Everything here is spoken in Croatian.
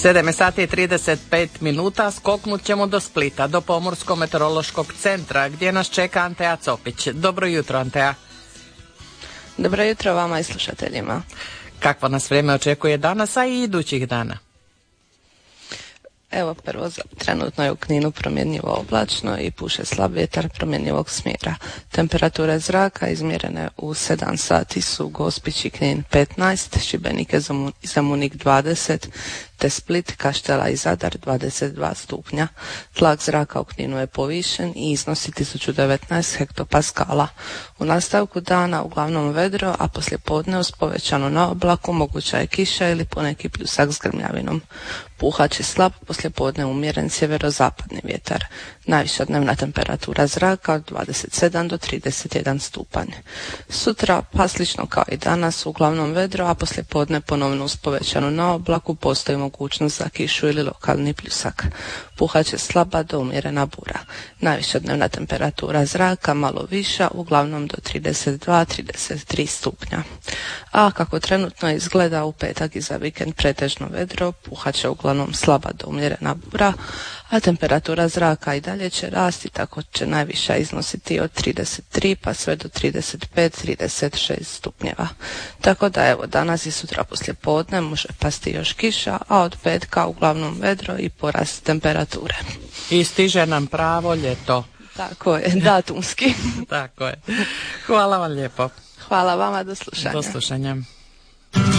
7 sati i 35 minuta, skoknut ćemo do Splita, do Pomorsko-meteorološkog centra, gdje nas čeka Anteja Copić. Dobro jutro, Anteja. Dobro jutro vama i slušateljima. Kakvo nas vrijeme očekuje danas, a i idućih dana? Evo, prvo, trenutno je u Kninu promjenjivo oblačno i puše slab vjetar promjenjivog smjera. Temperature zraka izmjerene u 7 sati su Gospić i Knin 15, Šibenik i Zemunik 20, te Split, Kaštela i Zadar 22 stupnja. Tlak zraka u Kninu je povišen i iznosi 1019 hektopaskala. U nastavku dana uglavnom vedro, a poslijepodne uz povećanu na oblaku moguća je kiša ili poneki pljusak s grmljavinom. Puhat će slab, poslijepodne umjeren sjeverozapadni vjetar. Najviša dnevna temperatura zraka od 27 do 31 stupanj. Sutra, pa slično kao i danas, uglavnom vedro, a poslijepodne ponovno uz povećanu na oblaku postoji mogućnost za kišu ili lokalni pljusak. Puhat će slaba do umjerena bura. Najviša dnevna temperatura zraka malo viša, uglavnom do 32-33 stupnja. A kako trenutno izgleda, u petak i za vikend pretežno vedro, puhat će uglavnom slaba do umjerena bura, a temperatura zraka i dalje će rasti, tako će najviša iznositi od 33 pa sve do 35-36 stupnjeva. Tako da evo, danas i sutra poslije podne može pasti još kiša, a od petka uglavnom vedro i porast temperature. I stiže nam pravo ljeto. Tako je, datumski. Tako je. Hvala vam lijepo. Hvala vama, do slušanja. Do slušanja.